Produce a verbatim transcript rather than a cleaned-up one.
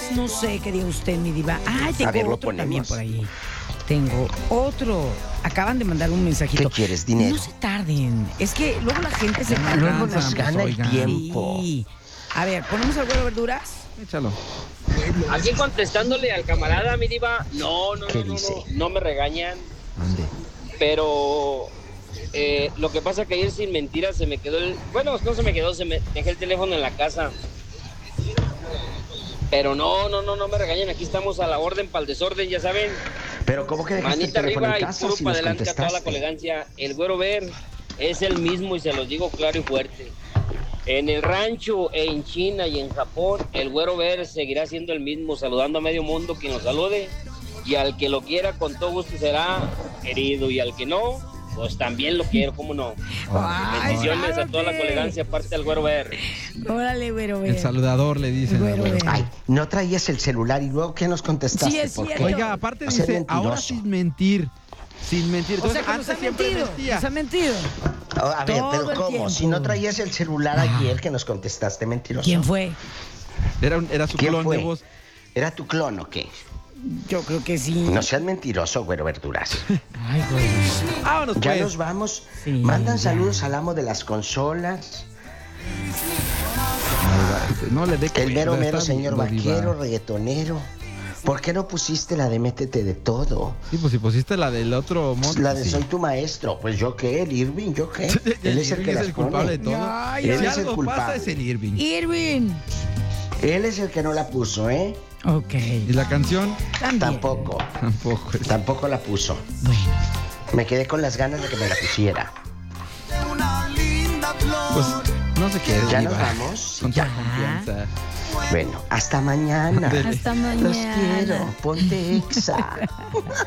no sé qué diga usted, mi diva. Ay, tengo A ver, lo otro también ponemos. por ahí. Tengo otro. Acaban de mandar un mensajito. ¿Qué quieres, dinero? No se tarden. Es que luego la gente se tarda. Luego nos gana el oigan. tiempo. Sí. A ver, ¿ponemos al güero verduras? Échalo. Aquí contestándole al camarada, mi diva, no, no, ¿Qué no, no, dice? no, no me regañan, Ande. pero eh, lo que pasa que ayer sin mentiras se me quedó el, bueno, no se me quedó, se me dejé el teléfono en la casa. Pero no, no, no, no me regañen, aquí estamos a la orden para el desorden, ya saben. Pero ¿cómo que dejaste Manita el teléfono arriba en y casa puro si para nos adelante a toda la contestaste? colegancia. El Güero Ver es el mismo y se los digo claro y fuerte. En el rancho, en China y en Japón, el Güero Ver seguirá siendo el mismo, saludando a medio mundo quien lo salude. Y al que lo quiera, con todo gusto será querido. Y al que no, pues también lo quiero, ¿cómo no? Ay, Bendiciones a toda la cálmate. colegancia, aparte del Güero Ver. Órale, güero ver. El saludador le dicen. Güero al güero. ver. Ay, no traías el celular y luego ¿qué nos contestaste? Sí, es ¿Por qué? cierto. Oiga, aparte No seas dice, ahora mentiroso. sin mentir. Sin mentir. O sea, Entonces, que nos antes ha siempre mentido. mentía. Nos ha mentido. Oh, a ver, Todo pero el ¿cómo? tiempo. Si no traías el celular ayer que nos contestaste, mentiroso. ¿Quién fue? Era, un- era su ¿Quién clon fue? de voz. ¿Era tu clon o qué? Yo creo que sí. No seas mentiroso, güero verduras. Ay, güey. Vámonos, Ya pues. nos vamos. Sí, Mandan ya. saludos al amo de las consolas. No le dé El cuerda, mero mero está señor viendo, diva. vaquero, reggaetonero. ¿Por qué no pusiste la de métete de todo? Sí, pues si pusiste la del otro monte. La de sí. soy tu maestro. Pues yo qué, el Irving, yo qué. El Él es el Irving que es las el culpable de pone. todo. Ay, Él si es el algo culpable. pasa es el Irving. Irving. Él es el que no la puso, ¿eh? Ok. ¿Y la canción? También. Tampoco. Tampoco. es- Tampoco la puso. Bueno. Me quedé con las ganas de que me la pusiera. Pues no se quede. ¿Ya diva. nos vamos? Con toda Ya. confianza. Bueno, hasta mañana. Ándele. Hasta Los mañana. quiero. Ponte exa.